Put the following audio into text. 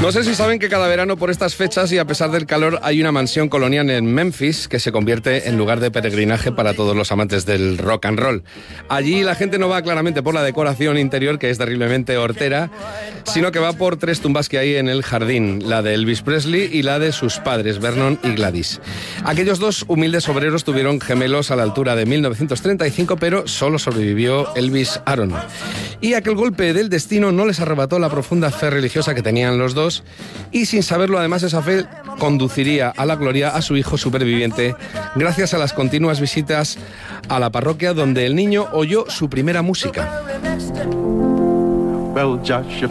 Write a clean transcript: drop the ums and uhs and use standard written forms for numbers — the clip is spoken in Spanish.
No sé si saben que cada verano por estas fechas y a pesar del calor hay una mansión colonial en Memphis que se convierte en lugar de peregrinaje para todos los amantes del rock and roll. Allí la gente no va claramente por la decoración interior, que es terriblemente hortera, sino que va por tres tumbas que hay en el jardín, la de Elvis Presley y la de sus padres, Vernon y Gladys. Aquellos dos humildes obreros tuvieron gemelos a la altura de 1935, pero solo sobrevivió Elvis Aaron. Y aquel golpe del destino no les arrebató la profunda fe religiosa que tenían los dos, y sin saberlo además esa fe conduciría a la gloria a su hijo superviviente gracias a las continuas visitas a la parroquia donde el niño oyó su primera música. Well, Josh,